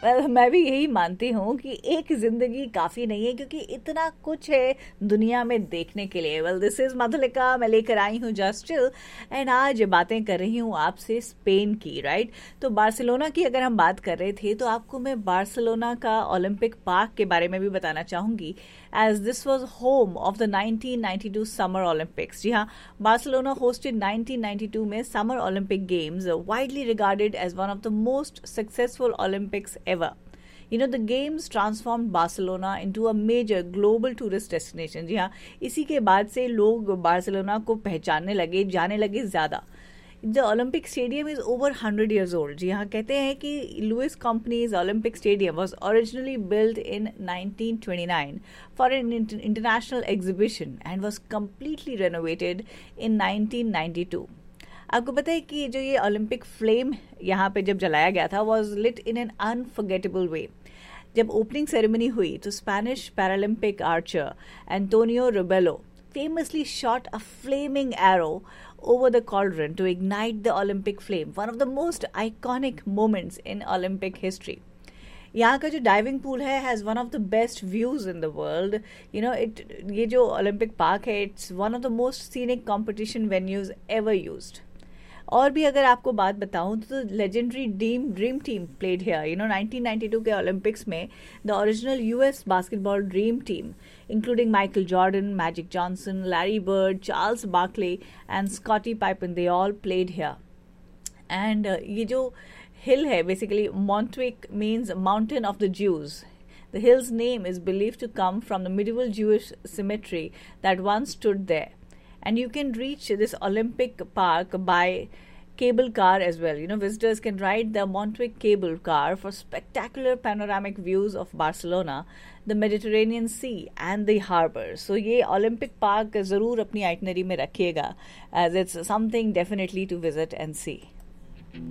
मैं भी यही मानती हूँ कि एक जिंदगी काफ़ी नहीं है, क्योंकि इतना कुछ है दुनिया में देखने के लिए। दिस इज़ मधुलिका, मैं लेकर आई हूँ जस्ट चिल, एंड आज बातें कर रही हूँ आपसे स्पेन की, राइट। तो बार्सिलोना की अगर हम बात कर रहे थे, तो आपको मैं बार्सिलोना का ओलंपिक पार्क के बारे में भी बताना चाहूँगी, as this was home of the 1992 summer Olympics. जी हाँ, बार्सिलोना होस्टेड 1992 में summer Olympic games, widely regarded as one of the most successful Olympics ever. The games transformed Barcelona into a major global tourist destination. जी हाँ, इसी के बाद से लोग Barcelona को पहचानने लगे, जाने लगे ज़्यादा। The Olympic Stadium is over 100 years old. जी हाँ, कहते हैं कि Louis Company's Olympic Stadium was originally built in 1929 for an international exhibition and was completely renovated in 1992. आपको पता है कि जो ये ओलंपिक फ्लेम यहाँ पे जब जलाया गया था, was lit in an unforgettable वे। जब ओपनिंग सेरेमनी हुई तो Spanish Paralympic Archer Antonio रुबेलो famously shot a flaming arrow over the cauldron to ignite the Olympic flame, one of the most iconic moments in Olympic history. यहाँ का जो diving pool है has one of the best views in the world. ये जो Olympic park है, it's one of the most scenic competition venues ever used. और भी अगर आपको बात बताऊं तो legendary dream team played here. 1992 के ओलंपिक्स में the original US basketball dream team, including Michael Jordan, magic Johnson, Larry bird, Charles Berkeley and Scottie पाइपन, they all played here. And ये जो हिल है, basically मॉन्टविक means mountain of the Jews. The hill's name is believed to come from the medieval Jewish cemetery that once stood there. And you can reach this Olympic Park by cable car as well. Visitors can ride the Montjuic cable car for spectacular panoramic views of Barcelona, the Mediterranean Sea and the harbor. So ये Olympic Park ज़रूर अपनी itinerary में रखिएगा, as it's something definitely to visit and see.